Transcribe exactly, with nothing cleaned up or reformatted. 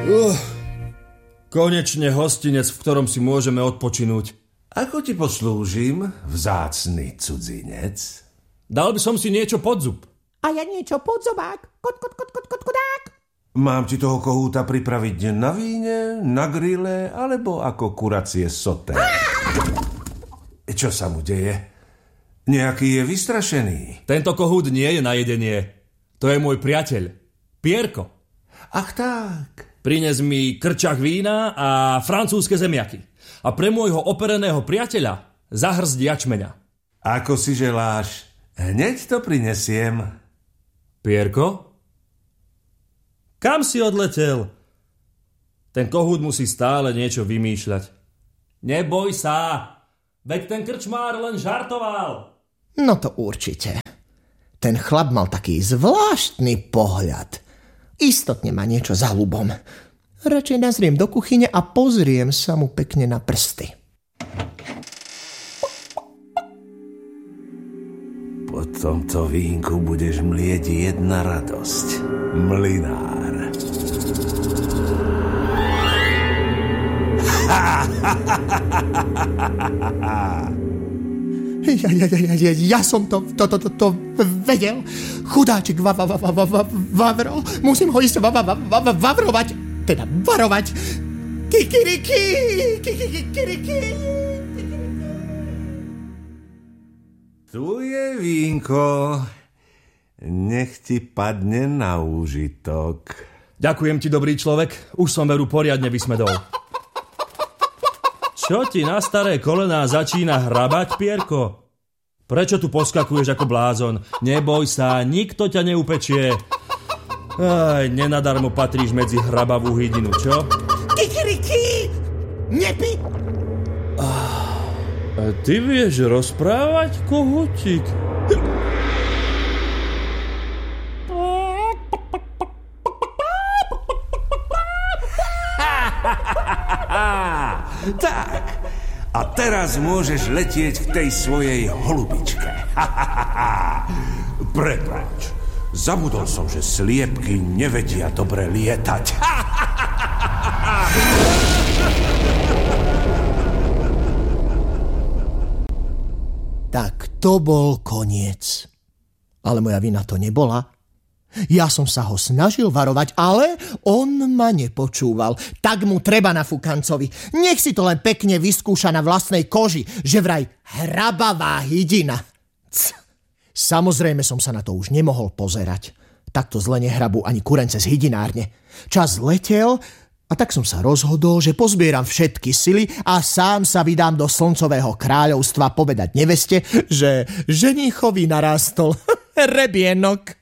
Uh, konečne hostinec, v ktorom si môžeme odpočinúť. Ako ti poslúžim, vzácny cudzinec? Dal by som si niečo pod zub. A ja niečo pod zobák. Kot, kot, kot, kot, kot, kodák. Mám ti toho kohúta pripraviť na víne, na grille, alebo ako kuracie soté? Čo sa mu deje? Nejaký je vystrašený. Tento kohút nie je na jedenie. To je môj priateľ. Pierko. Ach tak. Prines mi krčach vína a francúzske zemiaky. A pre môjho opereného priateľa zahrst jačmeňa. Ako si želáš, hneď to prinesiem. Pierko? Kam si odletel? Ten kohút musí stále niečo vymýšľať. Neboj sa, veď ten krčmár len žartoval. No to určite. Ten chlap mal taký zvláštny pohľad. Istotne má niečo za ľubom. Radšej nazriem do kuchyne a pozriem sa mu pekne na prsty. Po tomto vínku budeš mlieť jedna radosť. Mlynár. Ja, ja, ja, ja, ja som to, to, to, to, to vedel. Chudáčik va, va, va, va, va, Vavro. Musím ho ísť va, va, va, va, vavrovať. Teda varovať. Kikiriki, kikiriki. Tu je vínko. Nech ti padne na úžitok. Ďakujem ti, dobrý človek. Už som veru poriadne vysmedol. Čo ti na staré kolená začína hrabať, Pierko? Prečo tu poskakuješ ako blázon? Neboj sa, nikto ťa neupečie. Aj, nenadarmo patríš medzi hrabavú hydinu, čo? Kikiriki! Nepi! A ty vieš rozprávať, kohútik? Tak, a teraz môžeš letieť k tej svojej holubičke. Prepáč, zabudol som, že sliepky nevedia dobre lietať. Tak to bol koniec. Ale moja vina to nebola. Ja som sa ho snažil varovať, ale on ma nepočúval. Tak mu treba na fukancovi. Nech si to len pekne vyskúša na vlastnej koži, že vraj hrabavá hydina. Cs. Samozrejme som sa na to už nemohol pozerať. Takto zle nehrabú ani kurence z hydinárne. Čas letel a tak som sa rozhodol, že pozbieram všetky sily a sám sa vydám do slncového kráľovstva povedať neveste, že ženíchovi narástol rebienok.